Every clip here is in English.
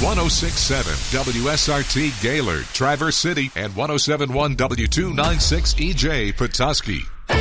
106.7 WSRT Gaylord, Traverse City, and 107.1 W296 EJ Petoskey.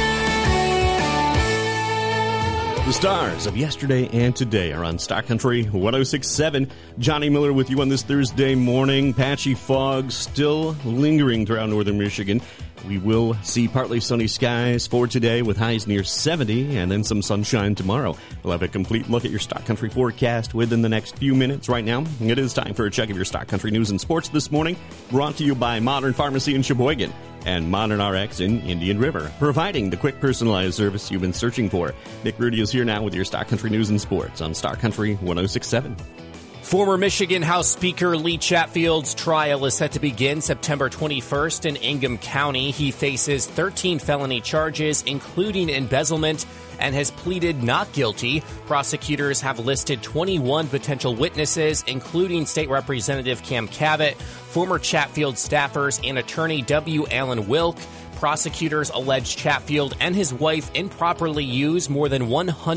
The stars of yesterday and today are on Star Country 106.7. Johnny Miller with you on this Thursday morning. Patchy fog still lingering throughout northern Michigan. We will see partly sunny skies for today with highs near 70 and then some sunshine tomorrow. We'll have a complete look at your Stock Country forecast within the next few minutes. Right now, it is time for a check of your Stock Country news and sports this morning, brought to you by Modern Pharmacy in Sheboygan and Modern RX in Indian River, providing the quick personalized service you've been searching for. Nick Rudy is here now with your Stock Country news and sports on Star Country 106.7. Former Michigan House Speaker Lee Chatfield's trial is set to begin September 21st in Ingham County. He faces 13 felony charges, including embezzlement, and has pleaded not guilty. Prosecutors have listed 21 potential witnesses, including State Representative Cam Cabot, former Chatfield staffers, and attorney W. Allen Wilk. Prosecutors allege Chatfield and his wife improperly used more than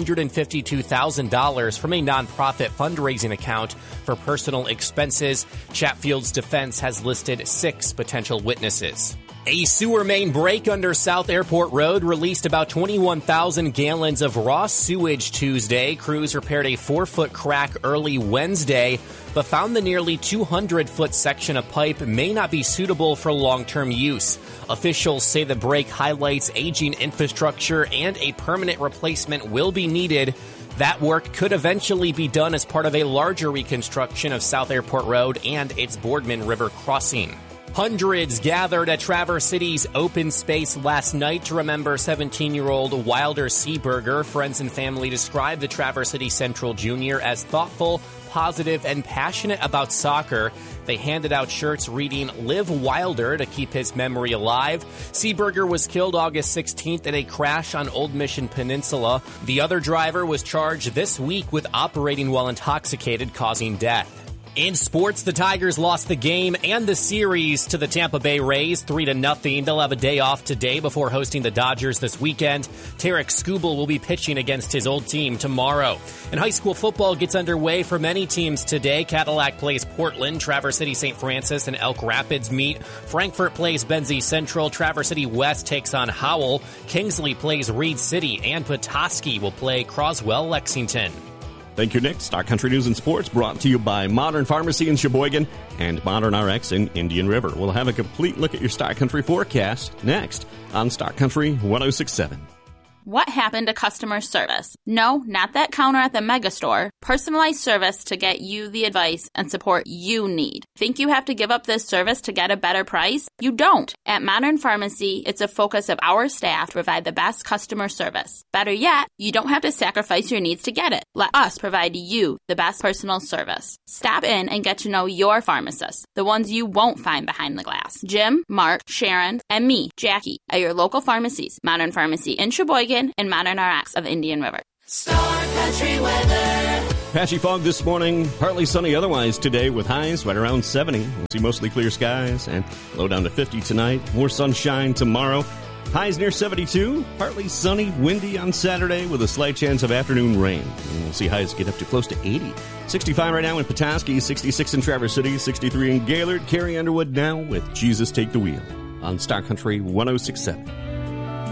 $152,000 from a nonprofit fundraising account for personal expenses. Chatfield's defense has listed 6 potential witnesses. A sewer main break under South Airport Road released about 21,000 gallons of raw sewage Tuesday. Crews repaired a 4-foot crack early Wednesday, but found the nearly 200-foot section of pipe may not be suitable for long-term use. Officials say the break highlights aging infrastructure and a permanent replacement will be needed. That work could eventually be done as part of a larger reconstruction of South Airport Road and its Boardman River crossing. Hundreds gathered at Traverse City's open space last night to remember 17-year-old Wilder Seaburger. Friends and family described the Traverse City Central Junior as thoughtful, positive, and passionate about soccer. They handed out shirts reading "Live Wilder" to keep his memory alive. Seaburger was killed August 16th in a crash on Old Mission Peninsula. The other driver was charged this week with operating while intoxicated, causing death. In sports, the Tigers lost the game and the series to the Tampa Bay Rays 3-0. They'll have a day off today before hosting the Dodgers this weekend. Tarek Skubal will be pitching against his old team tomorrow. And high school football gets underway for many teams today. Cadillac plays Portland, Traverse City St. Francis and Elk Rapids meet. Frankfort plays Benzie Central, Traverse City West takes on Howell. Kingsley plays Reed City, and Petoskey will play Croswell Lexington. Thank you, Nick. Star Country News and Sports brought to you by Modern Pharmacy in Sheboygan and Modern RX in Indian River. We'll have a complete look at your Star Country forecast next on Star Country 106.7. What happened to customer service? No, not that counter at the mega store. Personalized service to get you the advice and support you need. Think you have to give up this service to get a better price? You don't. At Modern Pharmacy, it's a focus of our staff to provide the best customer service. Better yet, you don't have to sacrifice your needs to get it. Let us provide you the best personal service. Stop in and get to know your pharmacists, the ones you won't find behind the glass. Jim, Mark, Sharon, and me, Jackie, at your local pharmacies. Modern Pharmacy in Sheboygan and Modern RX of Indian River. Star Country weather. Patchy fog this morning, partly sunny otherwise today with highs right around 70. We'll see mostly clear skies and low down to 50 tonight. More sunshine tomorrow. Highs near 72, partly sunny, windy on Saturday with a slight chance of afternoon rain. And we'll see highs get up to close to 80. 65 right now in Petoskey, 66 in Traverse City, 63 in Gaylord. Carrie Underwood now with Jesus Take the Wheel on Star Country 106.7.